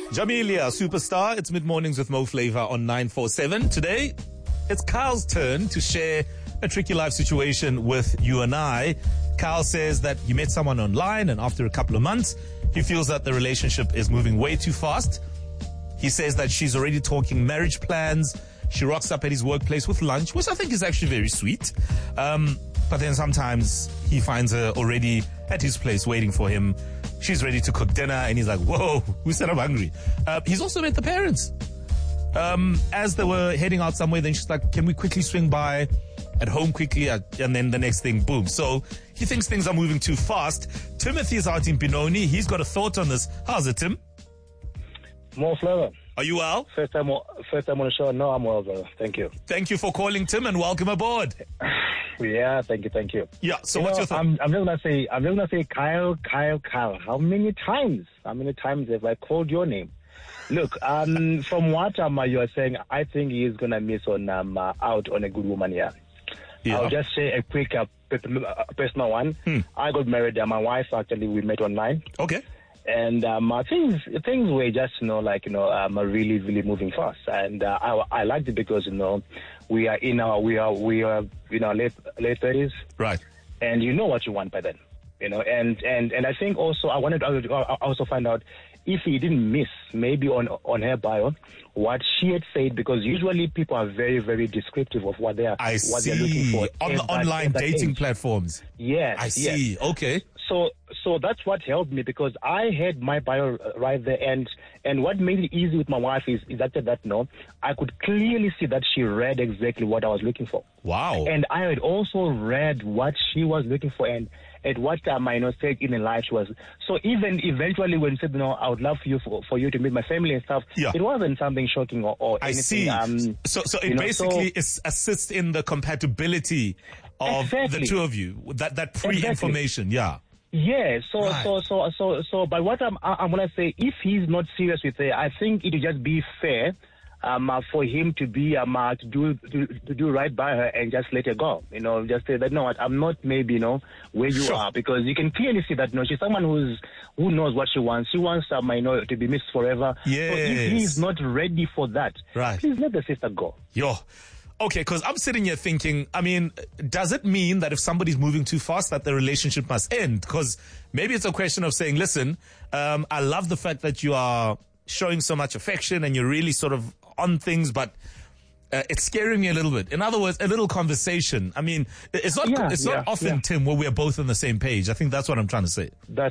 Jamelia, superstar. It's mid-mornings with Mo Flavor on 947. Today, it's Kyle's turn to share a tricky life situation with you and I. Kyle says that he met someone online, and after a couple of months, he feels that the relationship is moving way too fast. He says that she's already talking marriage plans. She rocks up at his workplace with lunch, which I think is actually very sweet. But then sometimes he finds her already at his place waiting for him. She's ready to cook dinner, and he's like, whoa, who said I'm hungry? He's also met the parents. As they were heading out somewhere, then she's like, can we quickly swing by at home quickly? And then the next thing, boom. So he thinks things are moving too fast. Timothy is out in Benoni. He's got a thought on this. How's it, Tim? More flavor. Are you well? First time on the show. No, I'm well, brother. Thank you. Thank you for calling, Tim, and welcome aboard. Yeah, thank you. Yeah, so what's your thought? I'm just gonna say, Kyle. How many times have I called your name? Look, from what you are saying, I think he is gonna miss on out on a good woman here. Yeah. I'll just say a quick personal one. I got married. My wife, actually, we met online. Okay. And things were just really, really moving fast, and I liked it because we are in our late 30s, right? And you know what you want by then, and I think also I wanted to also find out if he didn't miss maybe on her bio what she had said, because usually people are very, very descriptive of what they're looking for on the online dating platforms. Yes, I see. Yes. Okay. So that's what helped me, because I had my bio right there, and what made it easy with my wife is after that, I could clearly see that she read exactly what I was looking for. Wow. And I had also read what she was looking for, and at what stage in life she was. So even eventually when she said, I would love for you to meet my family and stuff, it wasn't something shocking or anything. I see. So it basically assists in the compatibility of the two of you, that pre-information, yeah. Yeah, so but what I'm gonna say, if he's not serious with her, I think it would just be fair for him to be to do right by her and just let her go. Just say that, no, I'm not maybe where you are, because you can clearly see that she's someone who knows what she wants. She wants to be missed forever. Yes. So if he's not ready for that, please let the sister go. Okay, because I'm sitting here thinking, does it mean that if somebody's moving too fast that the relationship must end? Because maybe it's a question of saying, listen, I love the fact that you are showing so much affection and you're really sort of on things, but it's scaring me a little bit. In other words, a little conversation. It's not often, Tim, where we're both on the same page. I think that's what I'm trying to say. That's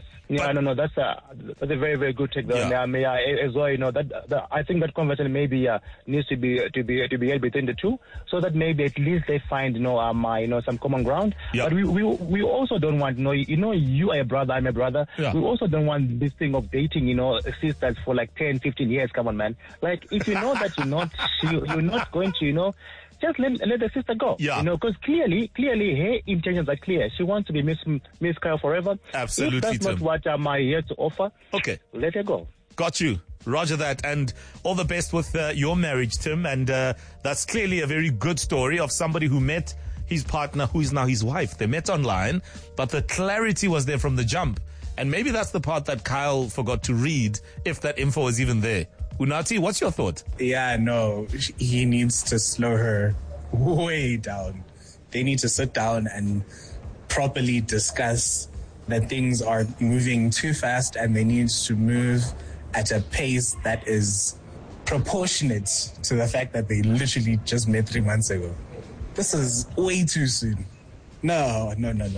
a very, very good take. As well, that I think that conversation maybe needs to be held between the two, so that maybe at least they find some common ground. But we also don't want you are a brother, I'm a brother. We also don't want this thing of dating sisters for like 10, 15 years. Come on, man. Like, if you know that you're not going to, just let the sister go. Yeah. Because clearly her intentions are clear. She wants to be Miss Kyle forever. Absolutely, if that's Tim. not what I'm here to offer, okay, let her go. Got you. Roger that. And all the best with your marriage, Tim. And that's clearly a very good story of somebody who met his partner, who is now his wife. They met online, but the clarity was there from the jump. And maybe that's the part that Kyle forgot to read, if that info was even there. Unati, what's your thought? Yeah, no, he needs to slow her way down. They need to sit down and properly discuss that things are moving too fast, and they need to move at a pace that is proportionate to the fact that they literally just met 3 months ago. This is way too soon. No.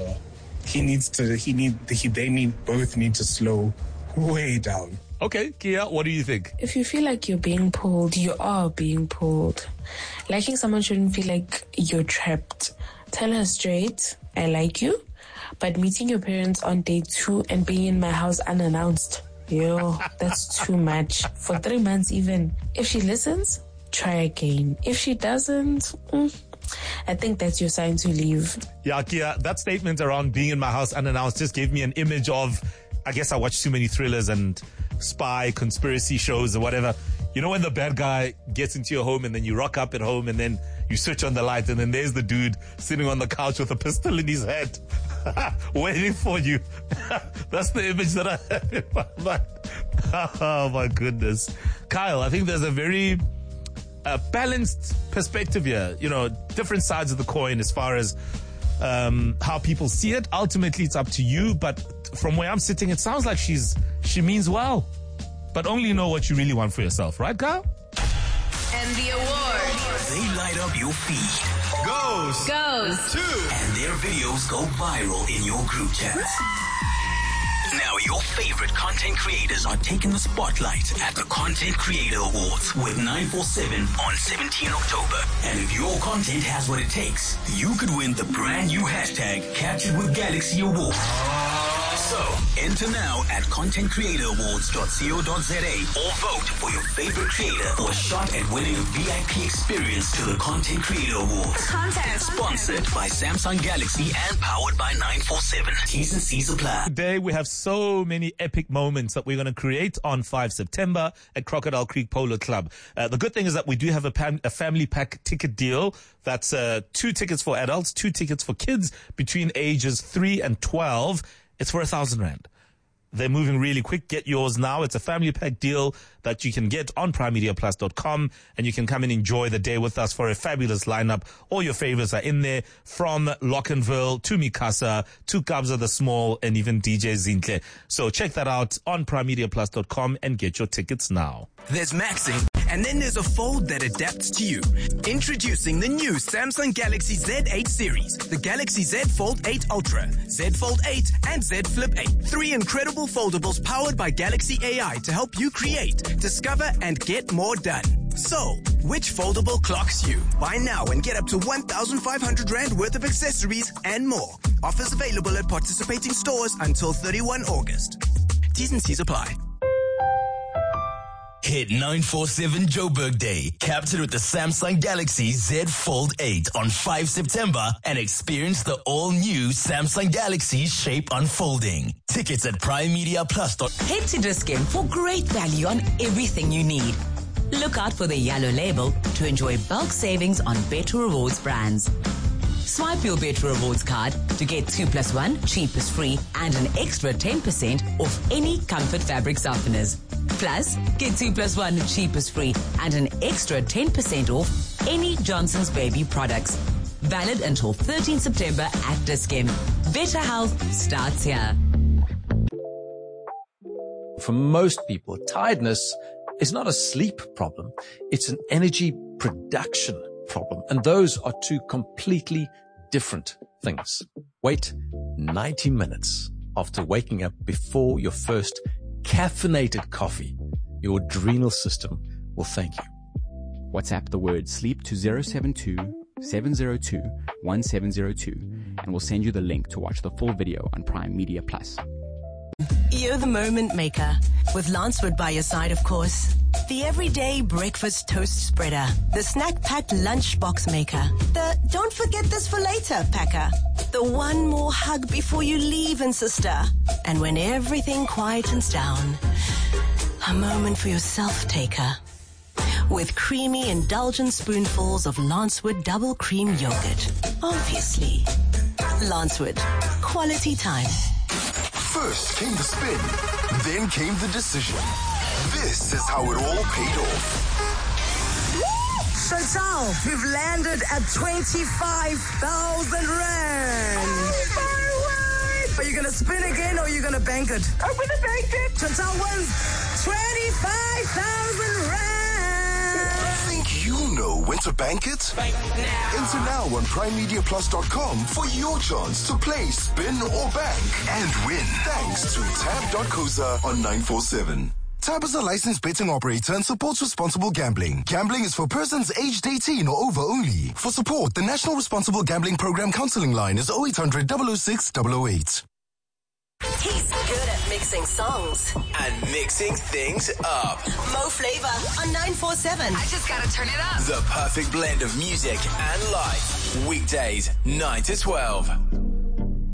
They both need to slow way down. Okay, Kia, what do you think? If you feel like you're being pulled, you are being pulled. Liking someone shouldn't feel like you're trapped. Tell her straight, I like you, but meeting your parents on day 2 and being in my house unannounced, that's too much. For 3 months even. If she listens, try again. If she doesn't, I think that's your sign to leave. Yeah, Kia, that statement around being in my house unannounced just gave me an image of, I guess I watch too many thrillers and spy conspiracy shows or whatever. When the bad guy gets into your home and then you rock up at home and then you switch on the light and then there's the dude sitting on the couch with a pistol in his head waiting for you. That's the image that I have in my mind. Oh, my goodness. Kyle, I think there's a very balanced perspective here. You know, different sides of the coin as far as how people see it. Ultimately, it's up to you. But from where I'm sitting, it sounds like she means well. But only know what you really want for yourself. Right, Kyle? And the awards. They light up your feed. Goes to. And their videos go viral in your group chats. Now your favorite content creators are taking the spotlight at the Content Creator Awards with 947 on 17 October. And if your content has what it takes, you could win the brand new hashtag Captured with Galaxy Award. So, enter now at contentcreatораwards.co.za or vote for your favorite creator for a shot at winning a VIP experience to the Content Creator Awards. Contest. Sponsored by Samsung Galaxy and powered by 947. T's and C's apply. Today we have so many epic moments that we're going to create on 5 September at Crocodile Creek Polo Club. The good thing is that we do have a family pack ticket deal. That's 2 tickets for adults, 2 tickets for kids between ages 3 and 12. It's for 1,000 Rand. They're moving really quick. Get yours now. It's a family pack deal that you can get on primemediaplus.com, and you can come and enjoy the day with us for a fabulous lineup. All your favorites are in there, from Lockenville to Mikasa to Kabza the Small and even DJ Zintle. So check that out on primemediaplus.com and get your tickets now. There's maxing, and then there's a fold that adapts to you. Introducing the new Samsung Galaxy Z8 series, the Galaxy Z Fold 8 Ultra, Z Fold 8, and Z Flip 8. 3 incredible foldables powered by Galaxy AI to help you create, discover, and get more done. So, which foldable clocks you? Buy now and get up to 1,500 Rand worth of accessories and more. Offers available at participating stores until 31 August. T's and C's apply. Hit 947 Joburg Day, captured with the Samsung Galaxy Z Fold 8 on 5 September and experience the all-new Samsung Galaxy Shape unfolding. Tickets at primemediaplus.com. Head to Dis-Chem for great value on everything you need. Look out for the yellow label to enjoy bulk savings on Better Rewards brands. Swipe your Better Rewards card to get 2+1 cheap is free and an extra 10% off any Comfort fabric softeners. Plus, get 2+1 cheap is free and an extra 10% off any Johnson's Baby products. Valid until 13 September at Dis-Chem. Better health starts here. For most people, tiredness is not a sleep problem. It's an energy production problem. And those are 2 completely different things. Wait 90 minutes after waking up before your first caffeinated coffee. Your adrenal system will thank you. WhatsApp the word sleep to 072-702-1702 and we'll send you the link to watch the full video on Prime Media Plus. You're the moment maker, with Lancewood by your side, of course. The everyday breakfast toast spreader, the snack-packed lunchbox maker, the don't forget this for later packer, the one more hug before you leave, and sister. And when everything quietens down, a moment for yourself taker. With creamy, indulgent spoonfuls of Lancewood double cream yogurt. Obviously. Lancewood. Quality time. First came the spin, then came the decision. This is how it all paid off. Chantal, we've landed at 25,000 Rand. Oh my word! Are you gonna spin again or are you gonna bank it? I'm gonna bank it. Chantal wins 25,000 Rand. Think you know when to bank it? Bank now. Enter now on primemediaplus.com for your chance to play, spin, or bank and win. Thanks to tab.coza on 947. Tab is a licensed betting operator and supports responsible gambling. Gambling is for persons aged 18 or over only. For support, the National Responsible Gambling Program counseling line is 0800 006 008. He's good at mixing songs And mixing things up. Mo Flavor on 947. I just gotta turn it up. The perfect blend of music and life. Weekdays, 9 to 12.